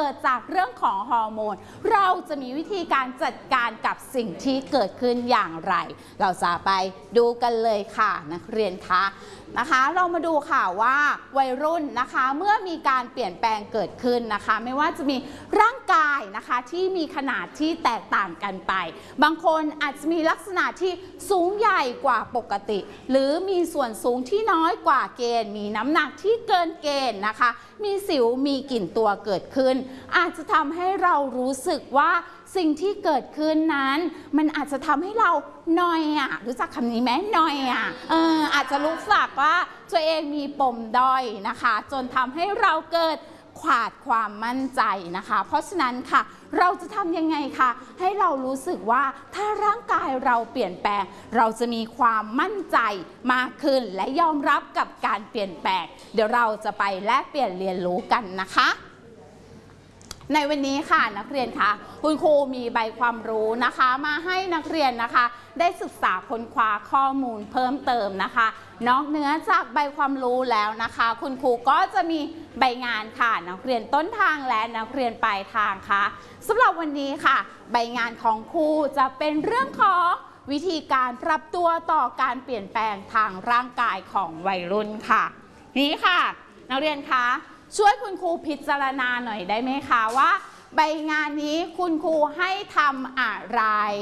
กิดจากเรื่องของฮอร์โมนเราจะมีวิธีการจัดการกับสิ่งที่เกิดขึ้นอย่างไรเราจะไปดูกันเลยค่ะนักเรียนคะนะคะเรามาดูค่ะว่าวัยรุ่นนะคะเมื่อมีการเปลี่ยนแปลงเกิดขึ้นนะคะไม่ว่าจะมีร่างกายนะคะที่มีขนาดที่แตกต่างกันไปบางคนอาจจะมีลักษณะที่สูงใหญ่กว่าปกติหรือมีส่วนสูงที่น้อยกว่าเกณฑ์มีน้ำหนักที่เกินเกณฑ์นะคะมีสิวมีกลิ่นตัวเกิดขึ้นอาจจะทำให้เรารู้สึกว่าสิ่งที่เกิดขึ้นนั้นมันอาจจะทำให้เรานอยรู้จักคำนี้ไหมนอยอาจจะรู้สึกว่าตัวเองมีปมด้อยนะคะจนทำให้เราเกิดขาดความมั่นใจนะคะเพราะฉะนั้นค่ะเราจะทำยังไงคะให้เรารู้สึกว่าถ้าร่างกายเราเปลี่ยนแปลงเราจะมีความมั่นใจมากขึ้นและยอมรับกับการเปลี่ยนแปลงเดี๋ยวเราจะไปแลกเปลี่ยนเรียนรู้กันนะคะในวันนี้ค่ะนักเรียนคะคุณครูมีใบความรู้นะคะมาให้นักเรียนนะคะได้ศึกษาค้นคว้าข้อมูลเพิ่มเติมนะคะนอกเหนือจากใบความรู้แล้วนะคะคุณครูก็จะมีใบงานค่ะนักเรียนต้นทางและนักเรียนปลายทางค่ะสำหรับวันนี้ค่ะใบงานของครูจะเป็นเรื่องของวิธีการปรับตัวต่อการเปลี่ยนแปลงทางร่างกายของวัยรุ่นค่ะนี่ค่ะนักเรียนคะช่วยคุณครูพิจารณาหน่อยได้ไหมคะว่าใบงานนี้คุณครูให้ทำอะไร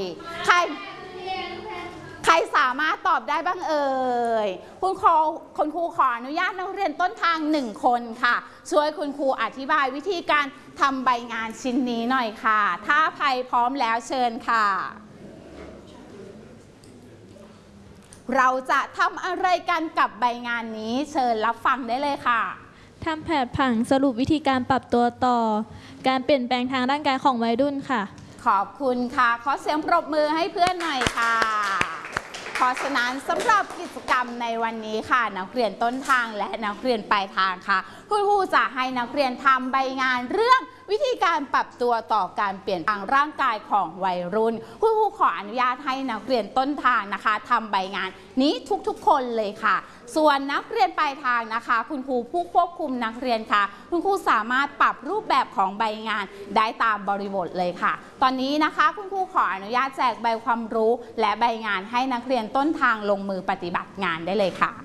ใครสามารถตอบได้บ้างเอ่ยคุณครูขออนุญาตนักเรียนต้นทาง1 คนค่ะช่วยคุณครูอธิบายวิธีการทำใบงานชิ้นนี้หน่อยค่ะถ้าใครพร้อมแล้วเชิญค่ะเราจะทำอะไรกันกับใบงานนี้เชิญรับฟังได้เลยค่ะทำแผนผังสรุปวิธีการปรับตัวต่อการเปลี่ยนแปลงทางร่างกายของวัยรุ่นค่ะขอบคุณค่ะขอเสียงปรบมือให้เพื่อนหน่อยค่ะเพราะฉะนั้นสำหรับกิจกรรมในวันนี้ค่ะนักเรียนต้นทางและนักเรียนปลายทางค่ะคุณครูจะให้นักเรียนทำใบงานเรื่องวิธีการปรับตัวต่อการเปลี่ยนแปลงร่างกายของวัยรุ่นคุณครูขออนุญาตให้นักเรียนต้นทางนะคะทำใบงานนี้ทุกๆคนเลยค่ะส่วนนักเรียนปลายทางนะคะคุณครูผู้ควบคุมนักเรียนค่ะคุณครูสามารถปรับรูปแบบของใบงานได้ตามบริบทเลยค่ะตอนนี้นะคะคุณครูขออนุญาตแจกใบความรู้และใบงานให้นักเรียนต้นทางลงมือปฏิบัติงานได้เลยค่ะ